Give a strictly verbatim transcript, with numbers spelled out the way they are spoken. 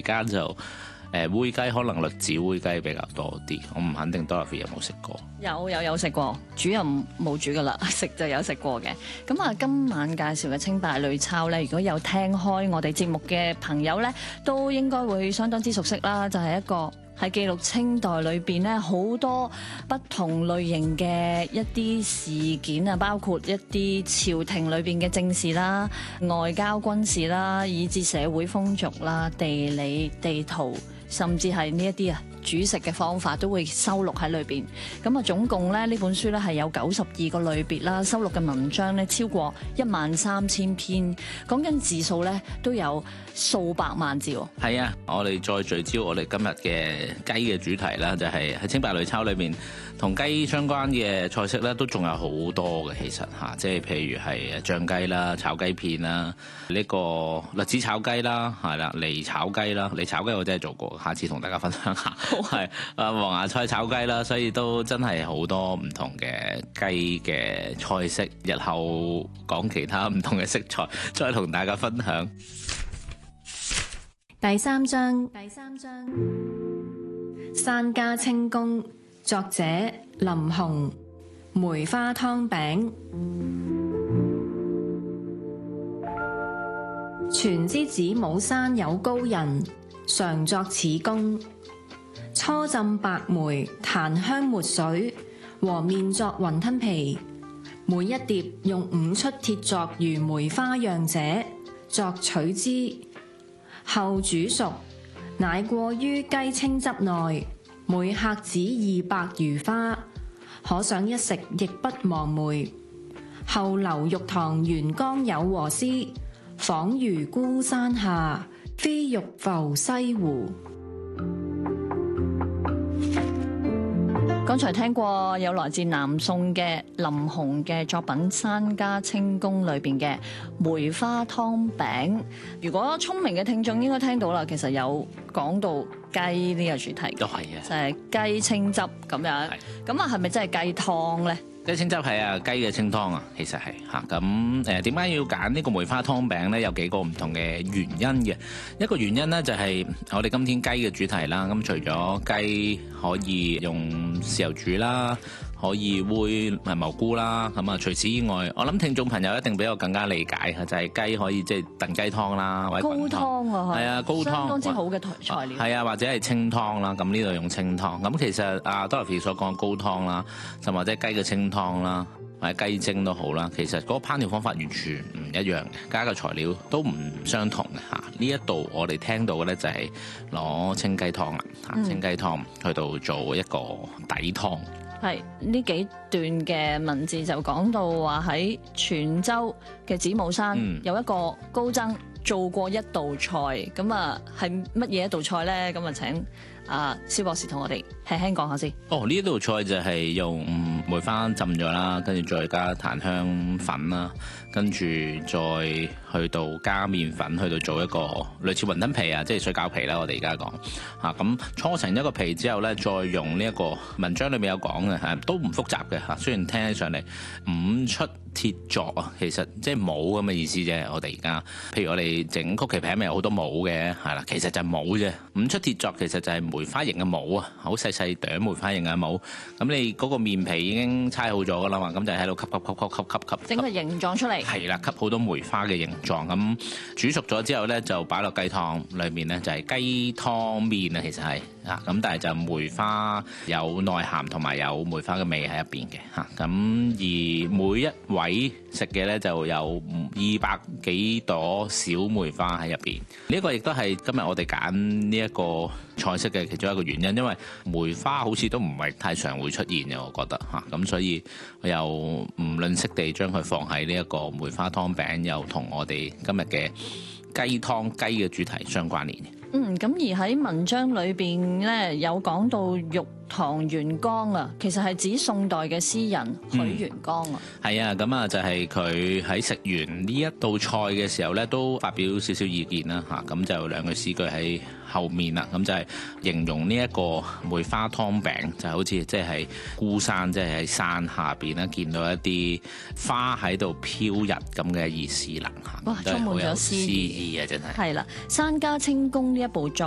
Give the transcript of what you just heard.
間就誒煨雞可能栗子煨雞比較多啲，我唔肯定 Dorothy 有冇食過？ 有有有食過，煮又冇煮噶啦，食就有食過嘅。咁啊，今晚介紹嘅清白類抄咧，如果有聽開我哋節目嘅朋友咧，都應該會相當之熟悉啦，就係一個喺記錄清代裏邊咧，好多不同類型嘅一啲事件啊，包括一啲朝廷裏邊嘅政事啦、外交軍事啦，以至社會風俗啦、地理地圖，甚至係呢一啲啊煮食嘅方法都會收錄喺裏邊。咁啊，總共咧呢本書咧係有九十二個類別啦，收錄嘅文章咧超過一萬三千篇，講緊字數咧都有數百萬字喎。 係啊，我哋再聚焦我哋今日嘅雞嘅主題啦，就係喺清白類抄裏面同雞相關嘅菜式咧，都仲有好多嘅。其實嚇，即係譬如係醬雞啦、炒雞片啦、呢個栗子炒雞啦，係啦，梨炒雞啦，梨炒雞我真係做過，下次同大家分享下。係啊，黃芽菜炒雞啦，所以都真係好多唔同嘅雞嘅菜式。日後講其他唔同嘅食材，再同大家分享。 第三章，第三章，山家清宮，作者林洪，梅花湯餅。傳之子母山有高人，常作此功。初浸白梅，檀香末水和面作雲吞皮，每一碟用五出鐵作如梅花樣者作取之，後煮熟，乃過於雞清汁內，每克只二百餘花，可想一食亦不忘梅。後留玉堂圓缸有和絲，仿如孤山下，飛玉浮西湖。 剛才聽過有來自南宋嘅林洪嘅作品《山家清宮》裏邊嘅梅花湯餅。如果聰明嘅聽眾應該聽到啦，其實有講到雞呢個主題， 都係啊， 就係雞清汁咁樣。咁啊，係咪真係雞湯呢？ 雞清汁係啊，雞嘅清湯啊，其實係嚇。咁誒點解要揀呢個梅花湯餅呢？有幾個唔同嘅原因嘅。一個原因呢，就係我哋今天雞嘅主題啦。咁除咗雞可以用豉油煮啦，可以煨蘑菇啦。咁啊，除此以外，我諗聽眾朋友一定比我更加理解嘅，就係雞可以即係燉雞湯啦，或者高湯啊， 係啊，高湯相當之好嘅材料。 係啊，或者係清湯啦。咁呢度用清湯。咁其實啊 Dorothy 所講嘅高湯啦，甚或者雞嘅清湯啦，或者雞精都好啦，其實嗰個烹調方法完全唔一樣嘅，加嘅材料都唔相同嘅嚇。呢一度我哋聽到嘅咧就係攞清雞湯啦，嚇、嗯、清雞湯去到做一個底湯。 係呢幾段嘅文字就講到話喺泉州嘅子母山、嗯、有一個高僧做過一道菜，咁啊係乜嘢一道菜咧？咁啊請啊蕭博士同我哋輕輕講下先。 哦，呢一道菜就係用梅花浸咗啦，跟住再加檀香粉啦，跟住再去到加麵粉，去到做一個類似雲吞皮啊，即係水餃皮啦。我哋而家講嚇，咁搓成一個皮之後咧，再用呢一個文章裏面有講嘅嚇，都唔複雜嘅嚇。雖然聽起上嚟五出鐵作啊，其實即係帽咁嘅意思啫。我哋而家譬如我哋整曲奇餅咪有好多帽嘅，係啦，其實就係帽啫。五出鐵作其實就係梅花形嘅帽啊，好細細朵梅花形嘅帽。咁你嗰個麵皮已經搓好咗噶啦嘛，咁就喺度吸吸吸吸吸吸吸， 整個形狀出嚟。 係啦，吸好多梅花嘅形狀。咁煮熟咗之後咧，就擺落雞湯裏面咧，就係雞湯麵啊，其實係啊，咁但係就梅花有內涵同埋有梅花嘅味喺入邊嘅嚇。咁而每一位食嘅咧就有二百幾朵小梅花喺入邊。呢個亦都係今日我哋揀呢一個菜式嘅其中一個原因，因為梅花好似都唔係太常會出現嘅，我覺得嚇。咁所以我又唔吝嗇地將佢放喺呢一個梅花湯餅，又同我哋今日嘅雞湯雞嘅主題相關聯。 嗯，咁而喺文章裏邊咧有講到玉堂圓光啊，其實係指宋代嘅詩人許元光啊。 係、嗯、啊，咁啊就係佢喺食完呢一道菜嘅時候咧，都發表少少意見啦嚇。咁就有兩句詩句喺後面啦，咁就係形容呢一個梅花湯餅，就好似即係孤山，即係喺山下邊咧見到一啲花喺度飄逸咁嘅意思啦嚇。 哇，充滿咗詩意啊，真係。 係啦，《山家清宮》呢一部作